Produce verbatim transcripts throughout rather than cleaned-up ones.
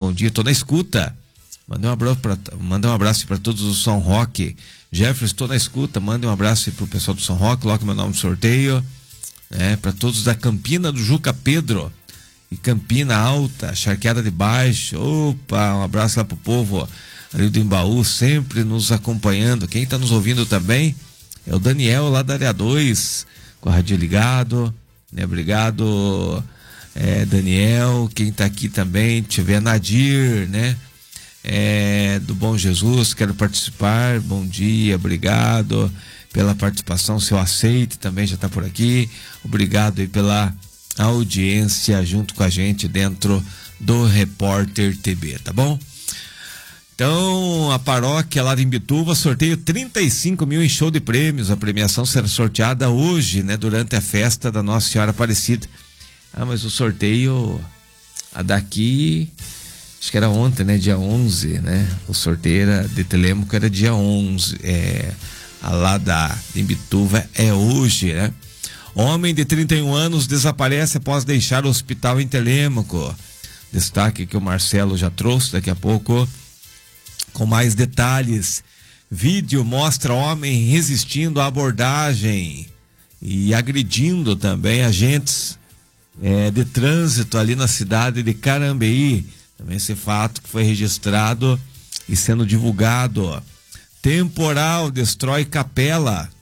bom dia, tô na escuta. Manda um abraço para manda um abraço para todos do São Roque. Jefferson, estou na escuta, manda um abraço pro pessoal do São Roque, coloca meu nome no sorteio, né? Para todos da Campina do Juca Pedro e Campina Alta, Charqueada de Baixo. Opa, um abraço lá pro povo ali do Embaú, sempre nos acompanhando. Quem tá nos ouvindo também é o Daniel lá da área dois, com a rádio ligado, né? Obrigado, é, Daniel. Quem tá aqui também, tiver Nadir, né? É, do Bom Jesus, quero participar, bom dia, obrigado pela participação, seu aceite também já está por aqui, obrigado aí pela audiência junto com a gente dentro do Repórter T V, tá bom? Então, a paróquia lá de Imbituva, sorteio trinta e cinco mil em show de prêmios, a premiação será sorteada hoje, né, durante a festa da Nossa Senhora Aparecida. Ah, mas o sorteio, a daqui... Acho que era ontem, né? Dia onze, né? O sorteio era de Telêmaco, era dia onze. É, a lá da Imbituva é hoje, né? Homem de trinta e um anos desaparece após deixar o hospital em Telêmaco. Destaque que o Marcelo já trouxe daqui a pouco com mais detalhes. Vídeo mostra homem resistindo à abordagem e agredindo também agentes é, de trânsito ali na cidade de Carambeí. Também esse fato que foi registrado e sendo divulgado. Temporal destrói capela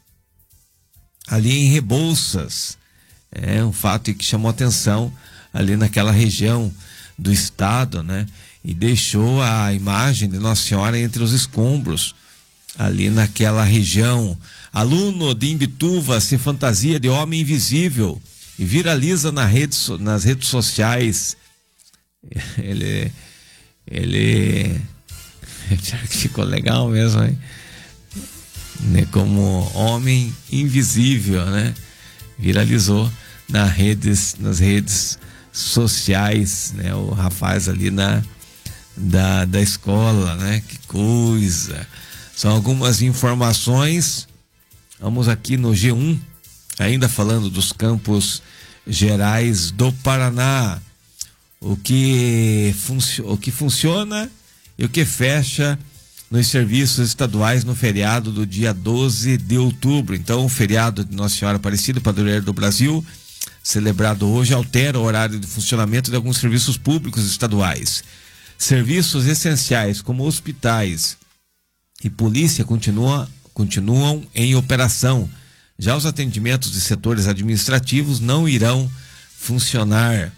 ali em Rebouças. É um fato que chamou atenção ali naquela região do estado, né? E deixou a imagem de Nossa Senhora entre os escombros ali naquela região. Aluno de Imbituva se fantasia de homem invisível e viraliza na rede, nas redes sociais. Ele, ele, ficou legal mesmo, hein? Né? Como homem invisível, né? Viralizou nas redes, nas redes sociais, né? O rapaz ali na da, da escola, né? Que coisa! São algumas informações. Vamos aqui no G um, ainda falando dos Campos Gerais do Paraná. O que, func... o que funciona e o que fecha nos serviços estaduais no feriado do dia doze de outubro. Então, o feriado de Nossa Senhora Aparecida, padroeira do Brasil, celebrado hoje, altera o horário de funcionamento de alguns serviços públicos estaduais. Serviços essenciais, como hospitais e polícia, continua, continuam em operação. Já os atendimentos de setores administrativos não irão funcionar.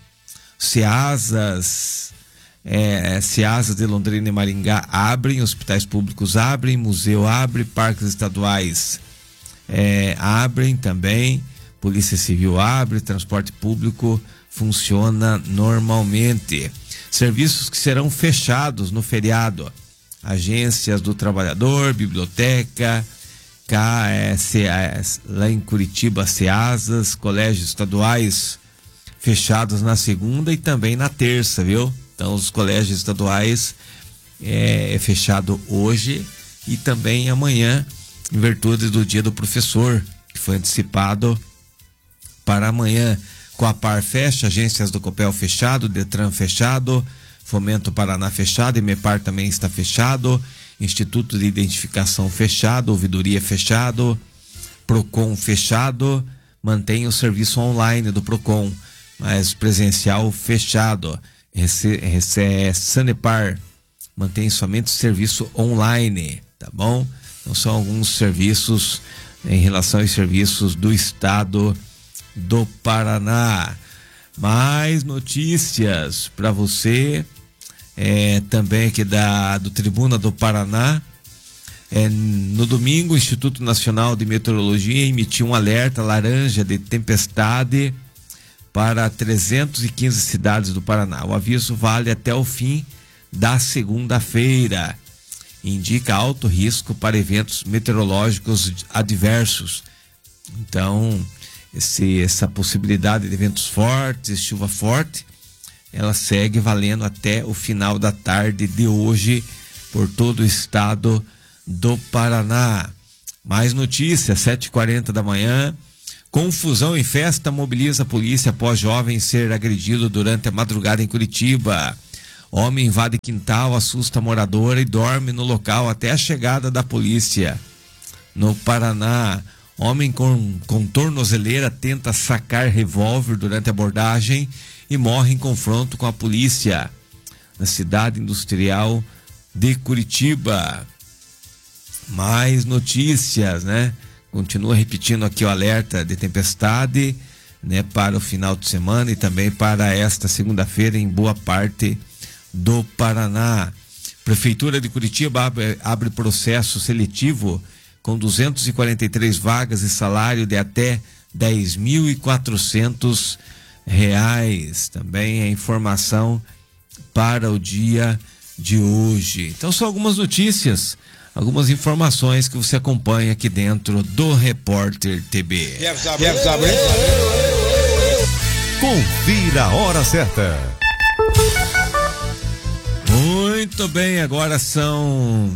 Ceasas, é, Ceasas de Londrina e Maringá abrem, hospitais públicos abrem, museu abre, parques estaduais é, abrem também, Polícia Civil abre, transporte público funciona normalmente. Serviços que serão fechados no feriado: agências do trabalhador, biblioteca, K S S, lá em Curitiba, Ceasas, colégios estaduais fechados na segunda e também na terça, viu? Então, os colégios estaduais é, é fechado hoje e também amanhã, em virtude do Dia do Professor, que foi antecipado para amanhã. Coapar fecha, agências do Copel fechado, Detran fechado, Fomento Paraná fechado, Imepar também está fechado, Instituto de Identificação fechado, Ouvidoria fechado, Procon fechado, mantém o serviço online do Procon, mas presencial fechado. Rece, rece, Sanepar mantém somente o serviço online, tá bom? Então são alguns serviços em relação aos serviços do estado do Paraná. Mais notícias para você, é, também aqui da, do Tribuna do Paraná. É, no domingo, o Instituto Nacional de Meteorologia emitiu um alerta laranja de tempestade para trezentas e quinze cidades do Paraná. O aviso vale até o fim da segunda-feira. Indica alto risco para eventos meteorológicos adversos. Então, esse, essa possibilidade de eventos fortes, chuva forte, ela segue valendo até o final da tarde de hoje por todo o estado do Paraná. Mais notícias, sete e quarenta da manhã. Confusão em festa mobiliza a polícia após jovem ser agredido durante a madrugada em Curitiba. Homem invade quintal, assusta moradora e dorme no local até a chegada da polícia. No Paraná, homem com, com tornozeleira tenta sacar revólver durante a abordagem e morre em confronto com a polícia. Na cidade industrial de Curitiba. Mais notícias, né? Continua repetindo aqui o alerta de tempestade, né, para o final de semana e também para esta segunda-feira em boa parte do Paraná. Prefeitura de Curitiba abre, abre processo seletivo com duzentas e quarenta e três vagas e salário de até dez mil e quatrocentos reais. Também é informação para o dia de hoje. Então são algumas notícias, algumas informações que você acompanha aqui dentro do Repórter T B. Confira a hora certa. Muito bem, agora são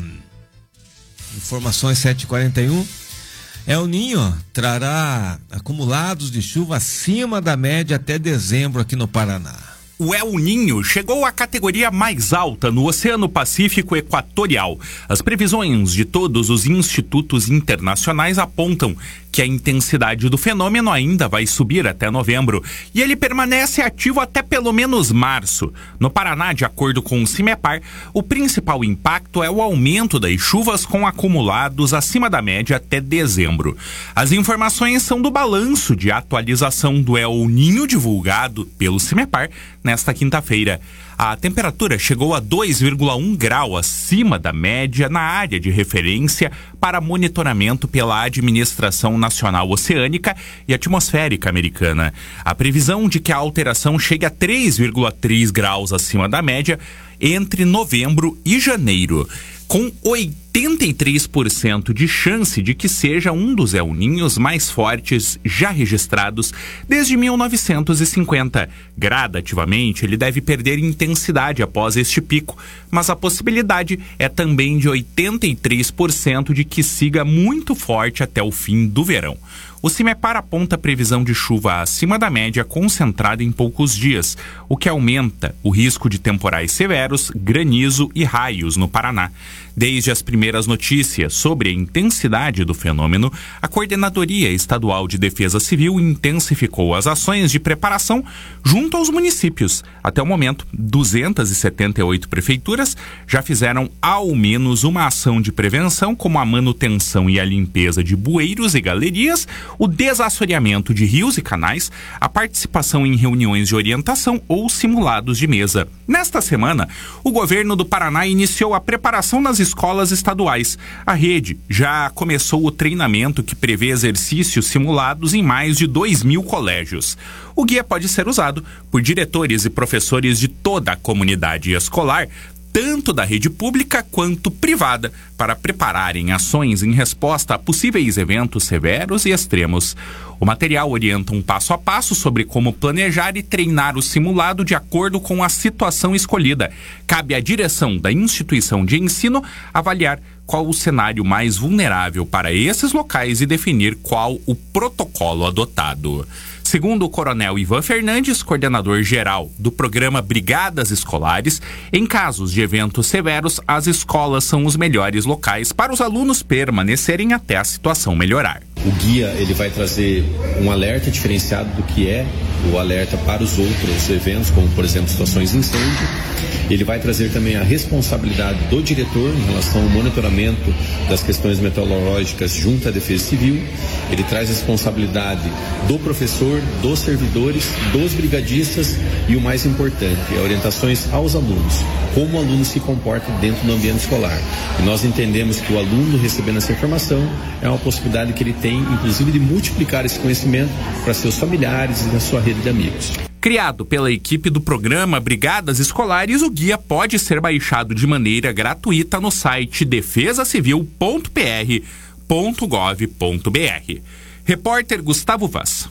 informações sete e quarenta e um. El Ninho trará acumulados de chuva acima da média até dezembro aqui no Paraná. O El Ninho chegou à categoria mais alta no Oceano Pacífico Equatorial. As previsões de todos os institutos internacionais apontam que a intensidade do fenômeno ainda vai subir até novembro e ele permanece ativo até pelo menos março. No Paraná, de acordo com o CIMEPAR, o principal impacto é o aumento das chuvas com acumulados acima da média até dezembro. As informações são do balanço de atualização do El Ninho divulgado pelo CIMEPAR nesta quinta-feira. A temperatura chegou a dois vírgula um grau acima da média na área de referência para monitoramento pela Administração Nacional Oceânica e Atmosférica Americana. A previsão de que a alteração chegue a três vírgula três graus acima da média entre novembro e janeiro, com oitenta e três por cento de chance de que seja um dos El Ninhos mais fortes já registrados desde mil novecentos e cinquenta. Gradativamente, ele deve perder intensidade após este pico, mas a possibilidade é também de oitenta e três por cento de que siga muito forte até o fim do verão. O CIMEPAR aponta a previsão de chuva acima da média concentrada em poucos dias, o que aumenta o risco de temporais severos, granizo e raios no Paraná. Desde as primeiras notícias sobre a intensidade do fenômeno, a Coordenadoria Estadual de Defesa Civil intensificou as ações de preparação junto aos municípios. Até o momento, duzentas e setenta e oito prefeituras já fizeram ao menos uma ação de prevenção, como a manutenção e a limpeza de bueiros e galerias, o desassoreamento de rios e canais, a participação em reuniões de orientação ou simulados de mesa. Nesta semana, o governo do Paraná iniciou a preparação nas escolas estaduais. A rede já começou o treinamento que prevê exercícios simulados em mais de dois mil colégios. O guia pode ser usado por diretores e professores de toda a comunidade escolar, tanto da rede pública quanto privada, para prepararem ações em resposta a possíveis eventos severos e extremos. O material orienta um passo a passo sobre como planejar e treinar o simulado de acordo com a situação escolhida. Cabe à direção da instituição de ensino avaliar qual o cenário mais vulnerável para esses locais e definir qual o protocolo adotado. Segundo o coronel Ivan Fernandes, coordenador geral do programa Brigadas Escolares, em casos de eventos severos, as escolas são os melhores locais para os alunos permanecerem até a situação melhorar. O guia ele vai trazer um alerta diferenciado do que é o alerta para os outros eventos, como por exemplo situações de incêndio. Ele vai trazer também a responsabilidade do diretor em relação ao monitoramento das questões meteorológicas junto à Defesa Civil. Ele traz a responsabilidade do professor, dos servidores, dos brigadistas e o mais importante, é orientações aos alunos, como o aluno se comporta dentro do ambiente escolar. E nós entendemos que o aluno recebendo essa informação é uma possibilidade que ele tem, inclusive, de multiplicar esse conhecimento para seus familiares e na sua rede de amigos. Criado pela equipe do programa Brigadas Escolares, o guia pode ser baixado de maneira gratuita no site defesa civil ponto p r ponto gov ponto b r. Repórter Gustavo Vaz.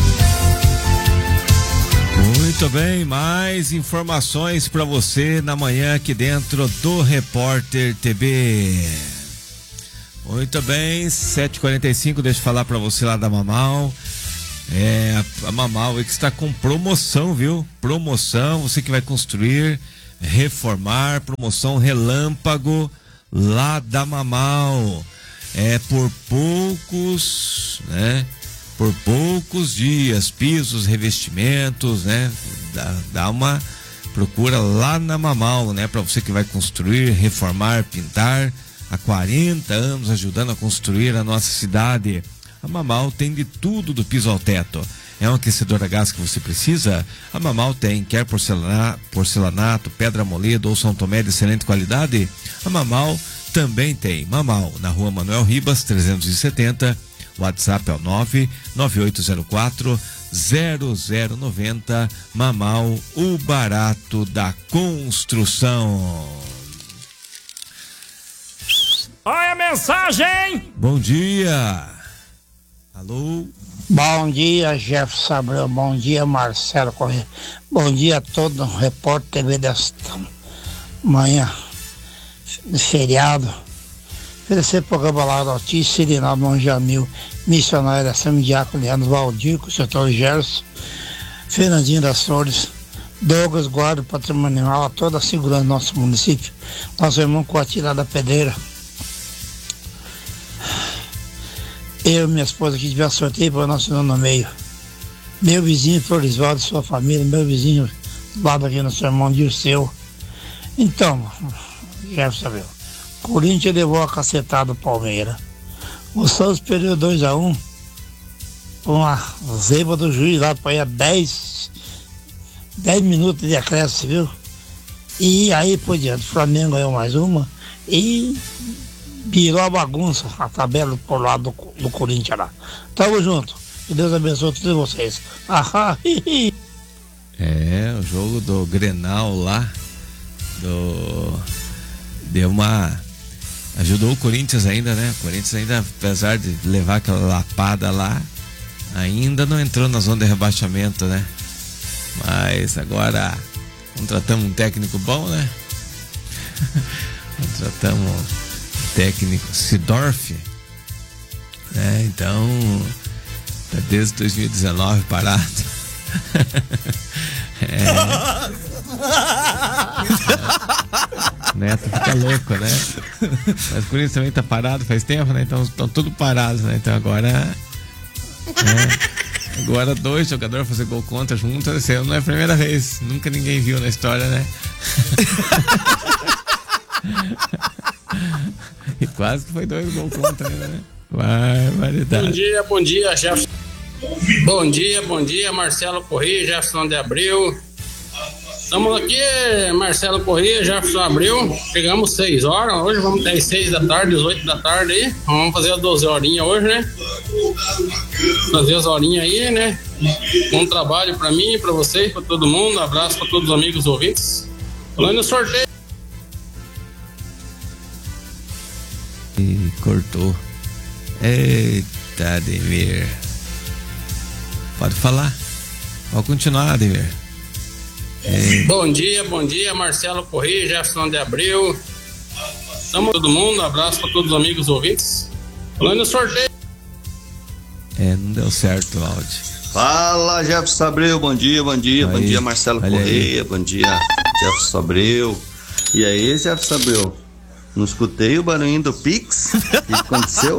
Muito bem, mais informações para você na manhã aqui dentro do Repórter T B. Muito bem, sete e quarenta e cinco, deixa eu falar para você lá da Mamal. É, a Mamal é que está com promoção, viu? Promoção, você que vai construir, reformar, promoção relâmpago lá da Mamal. É por poucos, né? Por poucos dias, pisos, revestimentos, né? Dá, dá uma procura lá na Mamal, né? Para você que vai construir, reformar, pintar, há quarenta anos ajudando a construir a nossa cidade. A Mamal tem de tudo do piso ao teto. É um aquecedor a gás que você precisa? A Mamal tem. Quer porcelana, porcelanato, pedra molida ou São Tomé de excelente qualidade? A Mamal também tem. Mamal, na rua Manuel Ribas, trezentos e setenta. WhatsApp é o nove nove oito zero quatro zero zero nove zero. Mamal, o barato da construção. Olha a mensagem! Bom dia. Alô? Bom dia, Jefferson Abreu. Bom dia, Marcelo Corrêa. Bom dia a todo o repórter T V desta manhã de feriado. Oferecer programa lá do Altíssimo, Sirinaldo Monjamil, missionário da São Diácono Leandro Valdir, com o setor Gerson, Fernandinho das Flores, Douglas, guarda patrimonial, a toda a segurança do nosso município. Nosso irmão Coatirá da Pedreira. Eu e minha esposa que tivemos sorteio para o nosso nome no meio. Meu vizinho Florisvaldo e sua família, meu vizinho do lado aqui, nosso irmão Dirceu. Então, Jefferson Abreu, Corinthians levou a cacetada do Palmeiras. O Santos perdeu dois a um. Uma zebra do juiz lá para ir a dez minutos de acréscimo, viu? E aí por diante, o Flamengo ganhou mais uma e virou a bagunça, a tabela por lado do, do Corinthians lá. Tamo junto. Que Deus abençoe todos vocês. É, o jogo do Grenal lá, do... deu uma... ajudou o Corinthians ainda, né? O Corinthians ainda, apesar de levar aquela lapada lá, ainda não entrou na zona de rebaixamento, né? Mas agora contratamos um técnico bom, né? Contratamos um técnico Sidorf, né? Então tá desde dois mil e dezenove parado. É. Neto fica louco, né? Mas o Corinthians também tá parado faz tempo, né? Então estão tudo parados, né? Então agora né? Agora dois jogadores fazer gol contra juntos, esse ano não é a primeira vez. Nunca ninguém viu na história, né? E quase que foi dois gols contra, né? Barbaridade. Bom dia, bom dia, Jefferson. Bom dia, bom dia, Marcelo Corrêa, Jefferson de Abreu. Estamos aqui, Marcelo Corrêa, Jefferson Abreu. Chegamos seis horas, hoje vamos até as seis da tarde, às oito da tarde aí. Vamos fazer as doze horinhas hoje, né? Fazer as horinhas aí, né? Bom trabalho pra mim, pra vocês, pra todo mundo. Um abraço pra todos os amigos ouvintes. Falando no sorteio. E cortou. Eita, Ademir. Pode falar. Pode continuar, Ademir. É. Bom dia, bom dia, Marcelo Corrêa, Jefferson de Abreu. Tamo todo mundo, um abraço para todos os amigos ouvintes. Falando no sorteio. É, não deu certo o áudio. Fala, Jefferson Abreu, bom dia, bom dia, aí, bom dia, Marcelo Corrêa, bom dia, Jefferson Abreu. E aí, Jefferson Abreu? Não escutei o barulhinho do Pix? O que aconteceu?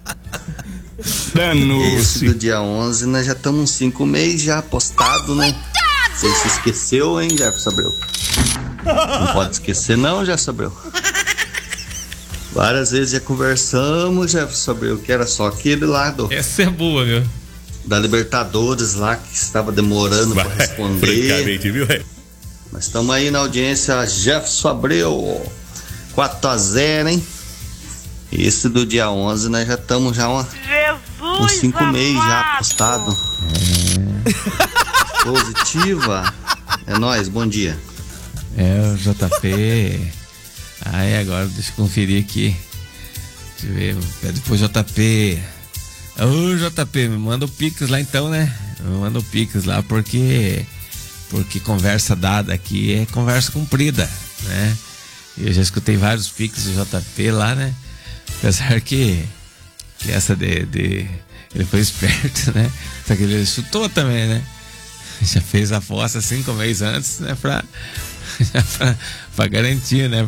Esse do dia onze, nós já estamos uns cinco meses já postado, né? Você se esqueceu, hein, Jefferson Abreu? Não pode esquecer não, Jefferson Abreu. Várias vezes já conversamos, Jefferson Abreu, que era só aquele lá do... Essa é boa, viu? Da Libertadores lá, que estava demorando para responder. Viu? Mas estamos aí na audiência, Jefferson Abreu, quatro a zero, hein? Esse do dia onze, nós já estamos já uma, uns cinco meses já postado. É. Positiva. É nóis, bom dia. É, o J P. Aí agora deixa eu conferir aqui. Deixa eu ver. Pede pro J P. Ô J P, me manda o Pix lá então, né? Me manda o Pix lá porque porque conversa dada aqui é conversa cumprida, né? Eu já escutei vários Pix do J P lá, né? Apesar que, que essa de, de ele foi esperto, né? Só que ele chutou também, né? Já fez a fossa cinco meses antes, né? Pra, pra, pra garantir, né?